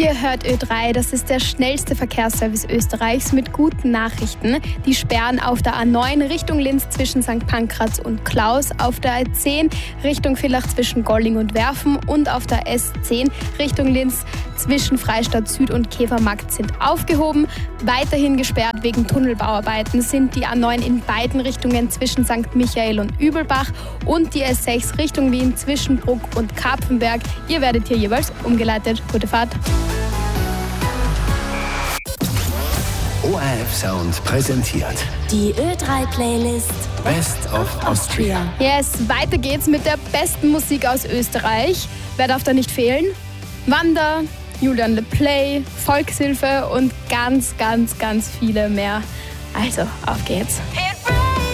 Ihr hört Ö3, das ist der schnellste Verkehrsservice Österreichs mit guten Nachrichten. Die sperren auf der A9 Richtung Linz zwischen St. Pankraz und Klaus, auf der A10 Richtung Villach zwischen Golling und Werfen und auf der S10 Richtung Linz zwischen Freistadt Süd und Käfermarkt sind aufgehoben. Weiterhin gesperrt wegen Tunnelbauarbeiten sind die A9 in beiden Richtungen zwischen St. Michael und Übelbach und die S6 Richtung Wien zwischen Bruck und Karpfenberg. Ihr werdet hier jeweils umgeleitet. Gute Fahrt. ORF Sound präsentiert die Ö3-Playlist Best of Austria. Yes, weiter geht's mit der besten Musik aus Österreich. Wer darf da nicht fehlen? Wanda, Julian Le Play, Volkshilfe und ganz viele mehr. Also, auf geht's.